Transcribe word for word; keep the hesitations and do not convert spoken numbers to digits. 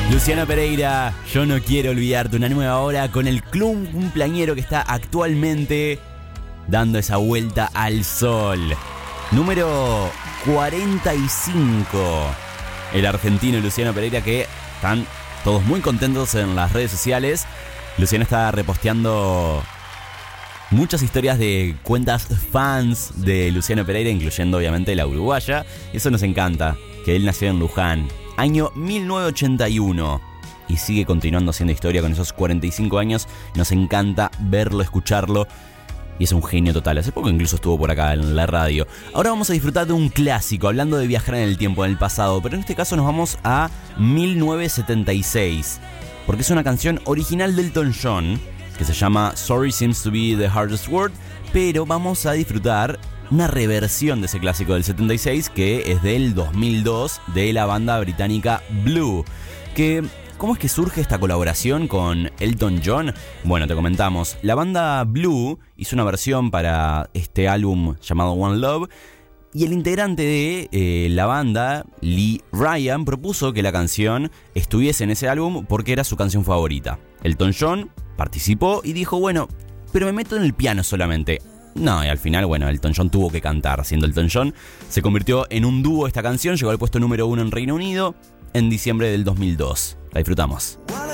Luciano Pereira, yo no quiero olvidarte, una nueva hora con el club cumpleañero que está actualmente dando esa vuelta al sol. Número cuarenta y cinco. El argentino Luciano Pereira, que están todos muy contentos en las redes sociales. Luciano está reposteando muchas historias de cuentas fans de Luciano Pereira, incluyendo obviamente la uruguaya. Eso nos encanta, que él nació en Luján, año mil novecientos ochenta y uno, y sigue continuando haciendo historia con esos cuarenta y cinco años. Nos encanta verlo, escucharlo, y es un genio total. Hace poco incluso estuvo por acá en la radio. Ahora vamos a disfrutar de un clásico, hablando de viajar en el tiempo, en el pasado, pero en este caso nos vamos a mil novecientos setenta y seis, porque es una canción original de Elton John que se llama Sorry Seems to Be the Hardest Word, pero vamos a disfrutar una reversión de ese clásico del setenta y seis, que es del dos mil dos, de la banda británica Blue. Que, ¿cómo es que surge esta colaboración con Elton John? Bueno, te comentamos. La banda Blue hizo una versión para este álbum llamado One Love, y el integrante de eh, la banda, Lee Ryan, propuso que la canción estuviese en ese álbum porque era su canción favorita. Elton John participó y dijo, bueno, pero me meto en el piano solamente. No, y al final, bueno, Elton John tuvo que cantar. Siendo Elton John, se convirtió en un dúo esta canción, llegó al puesto número uno en Reino Unido en diciembre del dos mil dos. La disfrutamos.